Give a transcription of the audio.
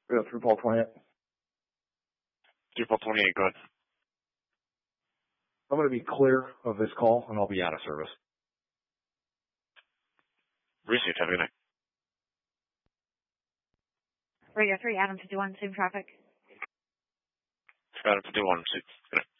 Yeah, through Paul 28. Through Paul 28, go ahead. I'm going to be clear of this call, and I'll be out of service. Received. Have a good night. Radio 3, Adam 51, same traffic. Adam 51, good night.